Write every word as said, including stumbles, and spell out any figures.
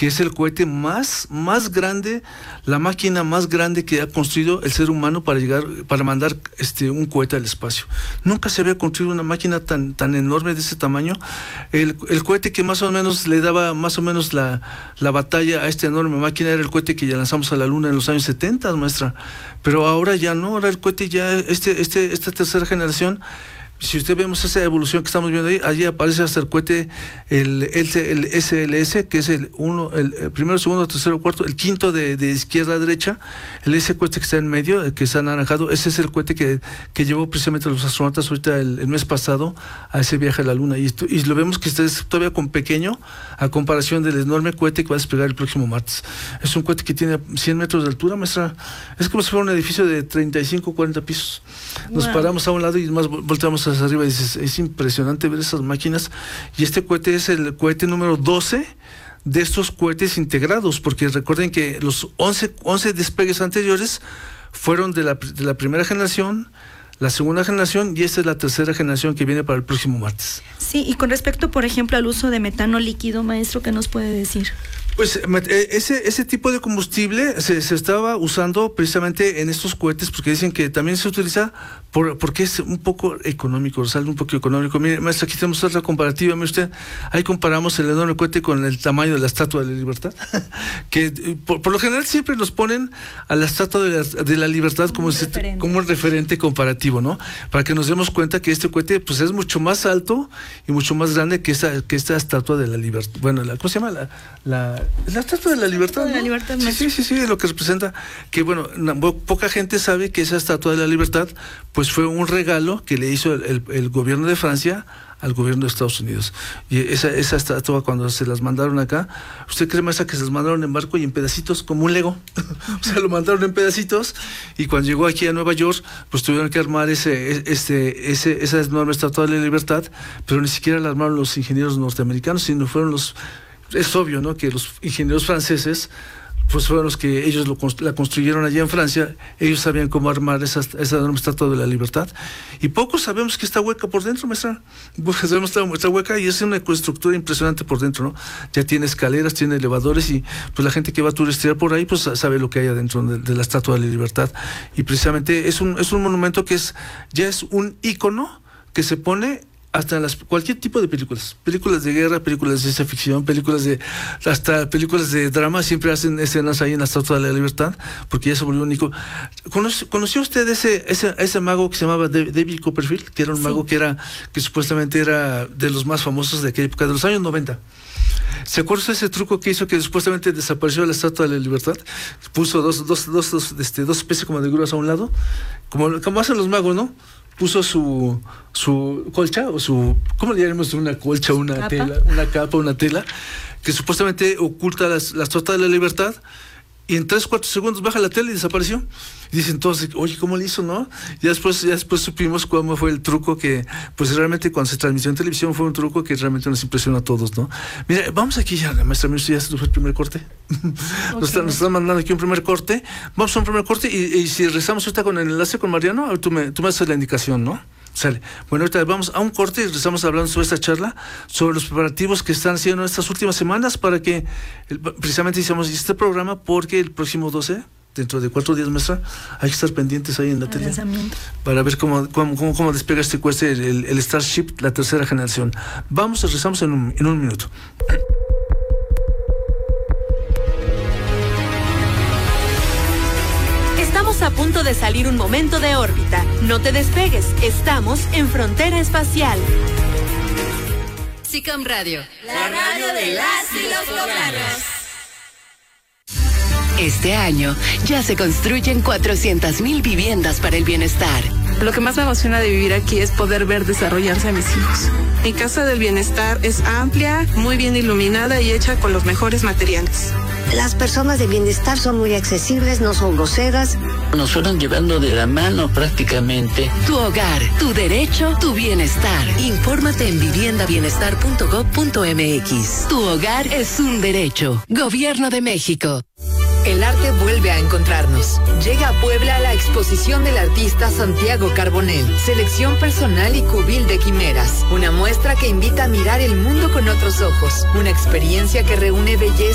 que es el cohete más, más grande, la máquina más grande que ha construido el ser humano para llegar, para mandar este un cohete al espacio. Nunca se había construido una máquina tan, tan enorme de ese tamaño. El, el cohete que más o menos le daba más o menos la, la batalla a esta enorme máquina era el cohete que ya lanzamos a la Luna en los años setenta, maestra. Pero ahora ya no, ahora el cohete ya, este, este, esta tercera generación, si usted vemos esa evolución que estamos viendo ahí, allí aparece hasta el cohete, el, el, el S L S, que es el uno, el, el primero, segundo, tercero, cuarto, el quinto de, de izquierda a derecha, el ese cohete que está en medio, el que está anaranjado, ese es el cohete que, que llevó precisamente a los astronautas ahorita el, el mes pasado a ese viaje a la Luna, y, esto, y lo vemos que está todavía con pequeño a comparación del enorme cohete que va a despegar el próximo martes. Es un cohete que tiene cien metros de altura, maestra, es como si fuera un edificio de treinta y cinco, cuarenta pisos. Nos wow. paramos a un lado y más volteamos hacia arriba y dices, es impresionante ver esas máquinas. Y este cohete es el cohete número doce de estos cohetes integrados, porque recuerden que los once, once despegues anteriores fueron de la, de la primera generación, la segunda generación, y esta es la tercera generación que viene para el próximo martes. Sí, y con respecto, por ejemplo, al uso de metano líquido, maestro, ¿qué nos puede decir? Pues ese, ese tipo de combustible se, se estaba usando precisamente en estos cohetes, porque dicen que también se utiliza por, porque es un poco económico, sale un poco económico. Mire, maestra, aquí tenemos otra comparativa, mire usted, ahí comparamos el enorme cohete con el tamaño de la Estatua de la Libertad, que por, por lo general siempre nos ponen a la Estatua de la, de la Libertad como, este, como un referente comparativo, ¿no? Para que nos demos cuenta que este cohete pues es mucho más alto y mucho más grande que esta, que esta Estatua de la Libertad. Bueno, la, ¿cómo se llama? La... la La Estatua de la Libertad, de la ¿no? Libertad, sí, sí, sí, sí, lo que representa que, bueno, na, poca gente sabe que esa Estatua de la Libertad, pues fue un regalo que le hizo el, el, el gobierno de Francia al gobierno de Estados Unidos. Y esa, esa estatua, cuando se las mandaron acá, ¿usted cree, maestra, que se las mandaron en barco y en pedacitos, como un Lego? O sea, lo mandaron en pedacitos, y cuando llegó aquí a Nueva York, pues tuvieron que armar ese, este, ese, esa enorme Estatua de la Libertad, pero ni siquiera la armaron los ingenieros norteamericanos, sino fueron los... Es obvio, ¿no?, que los ingenieros franceses pues fueron los que ellos lo, la construyeron allá en Francia. Ellos sabían cómo armar esa, esa enorme Estatua de la Libertad, y pocos sabemos que está hueca por dentro, maestra. Sabemos que está hueca y es una estructura impresionante por dentro, ¿no? Ya tiene escaleras, tiene elevadores, y pues la gente que va a turistear por ahí pues sabe lo que hay adentro de, de la Estatua de la Libertad. Y precisamente es un, es un monumento que es ya es un ícono que se pone hasta en las, cualquier tipo de películas, películas de guerra, películas de ciencia ficción, películas de, hasta películas de drama, siempre hacen escenas ahí en la Estatua de la Libertad, porque ya se volvió único. ¿Conoció, ¿conoció usted ese, ese, ese mago que se llamaba David Copperfield, que era un sí. mago que era, que supuestamente era de los más famosos de aquella época, de los años noventa? ¿Se acuerda ese truco que hizo que supuestamente desapareció la Estatua de la Libertad? Puso dos, dos, dos, dos, este, dos especies como de grúas a un lado, como, como hacen los magos, ¿no? Puso su su colcha o su, ¿cómo le llamaremos? Una colcha, una ¿Capa? tela, una capa, una tela, que supuestamente oculta las, la Estatua de la Libertad, y en tres, cuatro segundos baja la tela y desapareció. Y dicen entonces, oye, ¿cómo le hizo, no? Y después, ya después supimos cómo fue el truco, que pues realmente cuando se transmitió en televisión fue un truco que realmente nos impresionó a todos, ¿no? Mira, vamos aquí ya, la maestra, ya se fue el primer corte. Okay. Nos, está, nos están mandando aquí un primer corte. Vamos a un primer corte, y, y si rezamos ahorita con el enlace con Mariano, tú me, tú me haces la indicación, ¿no? Sale. Bueno, ahorita vamos a un corte y estamos hablando sobre esta charla, sobre los preparativos que están haciendo estas últimas semanas para que, precisamente hicimos este programa, porque el próximo doce, dentro de cuatro días, maestra, hay que estar pendientes ahí en la tele para ver cómo, cómo, cómo, cómo despega este cohete, el, el Starship, la tercera generación. Vamos, regresamos en un, en un minuto. Estamos a punto de salir un momento de órbita. No te despegues, estamos en Frontera Espacial. SICAM Radio, la radio de las y los poblanos. Este año ya se construyen cuatrocientas mil viviendas para el bienestar. Lo que más me emociona de vivir aquí es poder ver desarrollarse a mis hijos. Mi casa del bienestar es amplia, muy bien iluminada y hecha con los mejores materiales. Las personas de bienestar son muy accesibles, no son groseras. Nos fueron llevando de la mano prácticamente. Tu hogar, tu derecho, tu bienestar. Infórmate en vivienda bienestar punto gob punto eme equis. Tu hogar es un derecho. Gobierno de México. El arte vuelve a encontrarnos. Llega a Puebla la exposición del artista Santiago Carbonell. Selección personal y cubil de quimeras. Una muestra que invita a mirar el mundo con otros ojos. Una experiencia que reúne belleza